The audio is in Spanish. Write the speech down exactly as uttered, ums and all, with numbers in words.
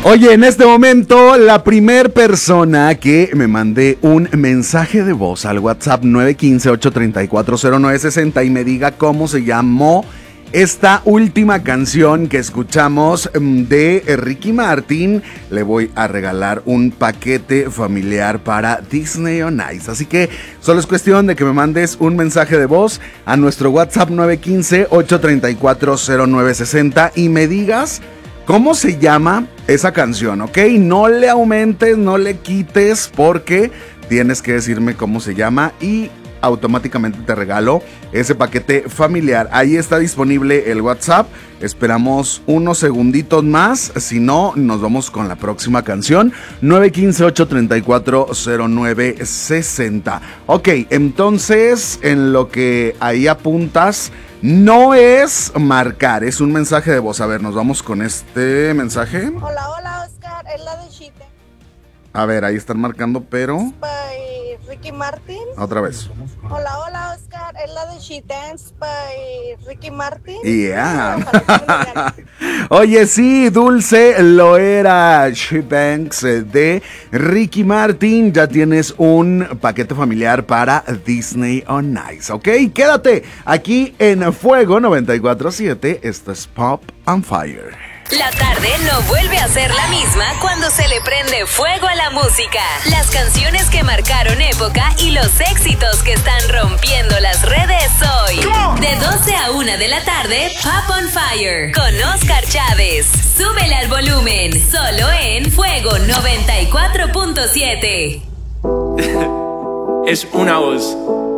Oye, en este momento, la primer persona que me mande un mensaje de voz al WhatsApp nueve uno cinco, ocho tres cuatro, cero nueve seis cero y me diga cómo se llamó esta última canción que escuchamos de Ricky Martin, le voy a regalar un paquete familiar para Disney on Ice. Así que solo es cuestión de que me mandes un mensaje de voz a nuestro WhatsApp nueve uno cinco, ocho tres cuatro, cero nueve seis cero y me digas cómo se llama esa canción, ¿ok? No le aumentes, no le quites, porque tienes que decirme cómo se llama y automáticamente te regalo ese paquete familiar. Ahí está disponible el WhatsApp. Esperamos unos segunditos más. Si no, nos vamos con la próxima canción. nueve uno cinco, ocho tres cuatro, cero nueve seis cero. Ok, entonces en lo que ahí apuntas, no es marcar, es un mensaje de voz. A ver, nos vamos con este mensaje. Hola, hola, Oscar, es la de Chite. A ver, ahí están marcando, pero... By Ricky Martin. Otra vez. Hola, hola, Oscar, es la de She Dance by Ricky Martin. Yeah. Oye, sí, Dulce, lo era. She Banks de Ricky Martin. Ya tienes un paquete familiar para Disney on Ice, ¿ok? Quédate aquí en Fuego noventa y cuatro punto siete. Esto es Pop on Fire. La tarde no vuelve a ser la misma cuando se le prende fuego a la música. Las canciones que marcaron época y los éxitos que están rompiendo las redes hoy. De doce a una de la tarde, Pop on Fire con Oscar Chávez. Súbele al volumen, solo en Fuego noventa y cuatro punto siete. Es una voz.